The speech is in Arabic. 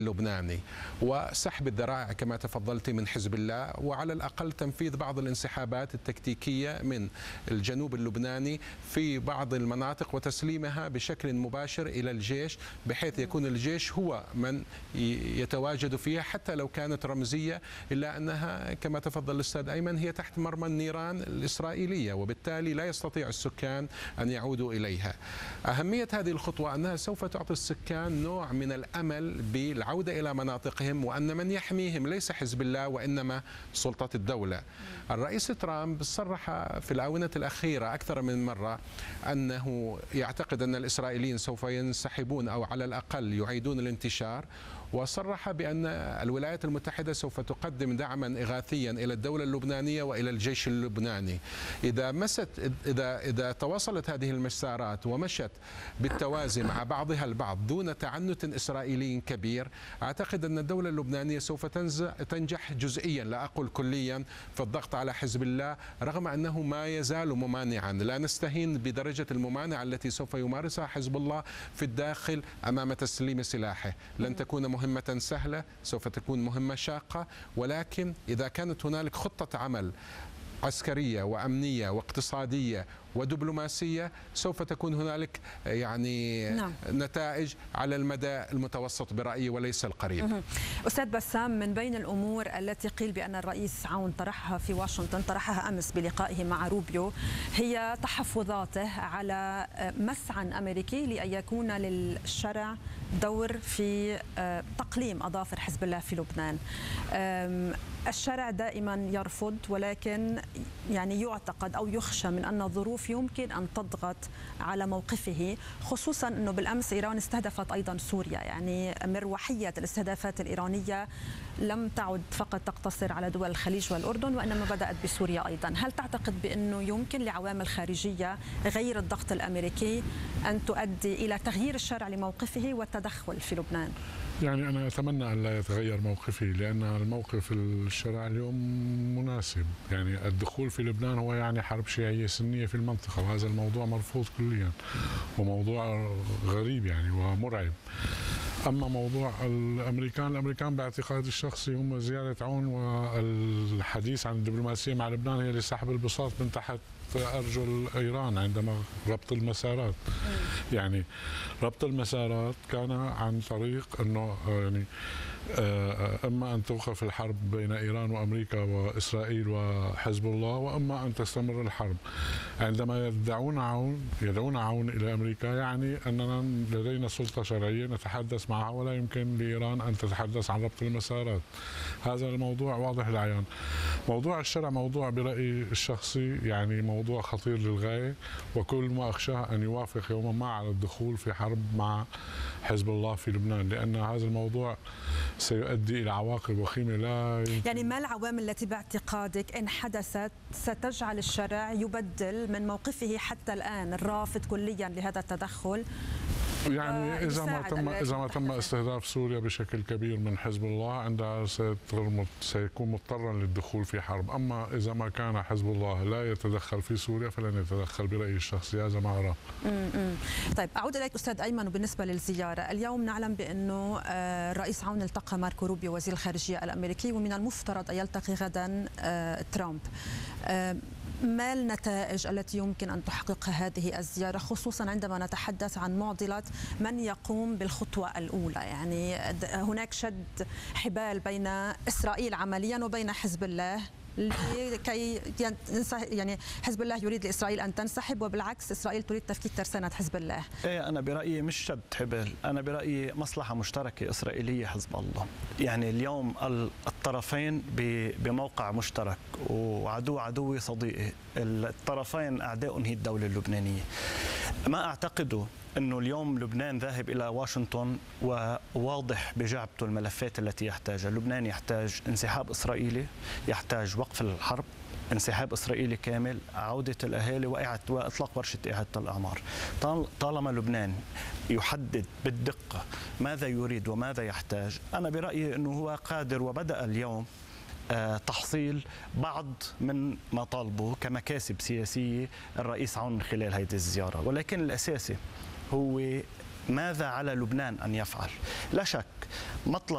اللبناني وسحب الذرائع كما تفضلت من حزب الله، وعلى الأقل تنفيذ بعض الانسحابات التكتيكية من الجنوب اللبناني في بعض المناطق وتسليمها بشكل مباشر إلى الجيش، بحيث يكون الجيش هو من يتواجد فيها حتى لو كانت رمزية، إلا أنها كما تفضل الأستاذ أيمن هي تحت مرمى النيران الإسرائيلية، وبالتالي لا يستطيع السكان أن يعودوا إليها. أهمية هذه الخطوة أنها سوف تعطي السكان نوع من الأمل بالعودة إلى مناطقهم، وأن من يحميهم ليس حزب الله وإنما سلطة الدولة. الرئيس ترامب صرح في الآونة الأخيرة أكثر من مرة أنه يعتقد أن الإسرائيليين سوف ينسحبون أو على الأقل يعيدون الانتشار، وصرح بأن الولايات المتحدة سوف تقدم دعما إغاثيا إلى الدولة اللبنانية وإلى الجيش اللبناني. إذا تواصلت هذه المسارات ومشت بالتوازي مع بعضها البعض دون تعنت إسرائيلي كبير، أعتقد أن الدولة اللبنانية سوف تنجح جزئيا لا أقول كليا في الضغط على حزب الله، رغم أنه ما يزال ممانعا. لا نستهين بدرجة الممانعة التي سوف يمارسها حزب الله في الداخل أمام تسليم سلاحه. لن تكون مهمة سهلة، سوف تكون مهمة شاقة، ولكن إذا كانت هنالك خطة عمل عسكرية وأمنية واقتصادية ودبلوماسية سوف تكون هنالك نتائج على المدى المتوسط برأيي وليس القريب. أستاذ بسام، من بين الأمور التي قيل بأن الرئيس عون طرحها في واشنطن، طرحها أمس بلقائه مع روبيو، هي تحفظاته على مسعى أمريكي لأن يكون للشرع دور في تقليم أظافر حزب الله في لبنان. الشرع دائما يرفض، ولكن يعتقد أو يخشى من أن الظروف يمكن أن تضغط على موقفه، خصوصا أنه بالأمس إيران استهدفت أيضا سوريا. مروحية الاستهدافات الإيرانية لم تعد فقط تقتصر على دول الخليج والأردن، وإنما بدأت بسوريا أيضا. هل تعتقد بأنه يمكن لعوامل خارجية غير الضغط الأمريكي أن تؤدي إلى تغيير الشرع لموقفه والتدخل في لبنان؟ أنا أتمنى أن لا يتغير موقفي، لأن الموقف الشرع اليوم مناسب. الدخول في لبنان هو حرب شيعية سنية في المنطقة، وهذا الموضوع مرفوض كليا وموضوع غريب ومرعب. أما موضوع الأمريكان باعتقادي الشخصي هم زيادة عون، والحديث عن الدبلوماسية مع لبنان هي لسحب البساط من تحت أرجل إيران عندما ربط المسارات. ربط المسارات كان عن طريق أنه إما أن توقف الحرب بين إيران وأمريكا وإسرائيل وحزب الله، وإما أن تستمر الحرب. عندما يدعون عون إلى أمريكا أننا لدينا سلطة شرعية نتحدث معها، ولا يمكن لإيران أن تتحدث عن ربط المسارات. هذا الموضوع واضح العيان. موضوع الشرع موضوع برأيي الشخصي موضوع خطير للغاية، وكل ما أخشاه أن يوافق يوما ما على الدخول في حرب مع حزب الله في لبنان، لأن هذا الموضوع سيؤدي إلى عواقب وخيمة لا ما العوامل التي باعتقادك إن حدثت ستجعل الشرع يبدل من موقفه حتى الآن الرافض كليا لهذا التدخل؟ إذا ما تم استهداف سوريا بشكل كبير من حزب الله، عندها سيكون مضطرا للدخول في حرب. أما إذا ما كان حزب الله لا يتدخل في سوريا فلن يتدخل برأيي الشخصي، هذا ما أراه. طيب، أعود إليك أستاذ أيمن. وبالنسبة للزيارة اليوم، نعلم بأنه الرئيس عون التقى ماركو روبيو وزير الخارجية الأمريكي، ومن المفترض أن يلتقي غدا ترامب. ما النتائج التي يمكن أن تحققها هذه الزيارة، خصوصا عندما نتحدث عن معضلة من يقوم بالخطوة الأولى؟ هناك شد حبال بين إسرائيل عمليا وبين حزب الله، لكي حزب الله يريد لإسرائيل أن تنسحب، وبالعكس إسرائيل تريد تفكيك ترسانة حزب الله. أنا برأيي مش شد حبال، أنا برأيي مصلحة مشتركة إسرائيلية حزب الله. اليوم الطرفين بموقع مشترك، عدوي صديقي. الطرفين أعداء هي الدولة اللبنانية. ما أعتقده أنه اليوم لبنان ذاهب إلى واشنطن وواضح بجعبته الملفات التي يحتاجها. لبنان يحتاج انسحاب إسرائيلي، يحتاج وقف الحرب، انسحاب إسرائيلي كامل، عودة الأهالي، وإطلاق ورشة إعادة الأعمار. طالما لبنان يحدد بالدقة ماذا يريد وماذا يحتاج، أنا برأيي أنه هو قادر، وبدأ اليوم تحصيل بعض من مطالبه كمكاسب سياسية الرئيس عون من خلال هذه الزيارة. ولكن الأساسي هو ماذا على لبنان أن يفعل. لا شك مطلب